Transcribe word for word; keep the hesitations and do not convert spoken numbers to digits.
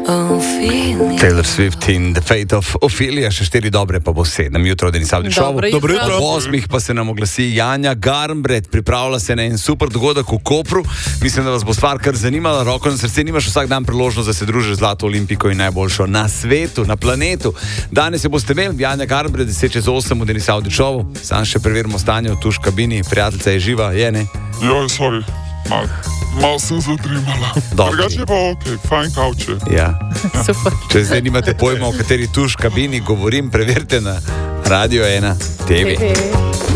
Taylor Swift in The Fate of Ophelia, še štiri dobre, pa bo sedem jutro, Denis Avdišov. Dobro jutro. Ob osmih pa se nam oglasi Janja Garnbret, pripravlja se na en super dogodek v Kopru. Mislim, da vas bo stvar kar zanimala, roko na srce, nimaš vsak dan priložnost, da se družiš z Zlato olimpiko in najboljšo na svetu, na planetu. Danes se boste imeli, Janja Garnbret, deset čez osem v Denis Avdišovu. Sam še preverimo stanje v tuš kabini, prijateljica je živa, je ne? Joj, sorry, malo mal sem zadrimala. Drugače pa ok, fajn kavče. Ja. Super. Če zdaj nimate pojma, o kateri tuš kabini govorim, preverite na Radio ena T V.